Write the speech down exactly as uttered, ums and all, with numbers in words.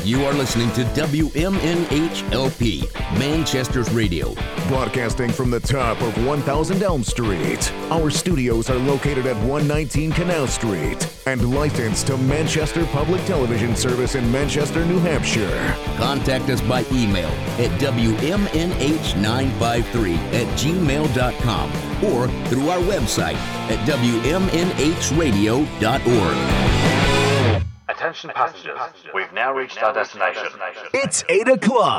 You are listening to W M N H L P, Manchester's radio. Broadcasting from the top of one thousand Elm Street. Our studios are located at one nineteen Canal Street and licensed to Manchester Public Television Service in Manchester, New Hampshire. Contact us by email at W M N H nine five three at gmail dot com or through our website at W M N H radio dot org. Attention passengers, we've now reached our destination. It's eight o'clock.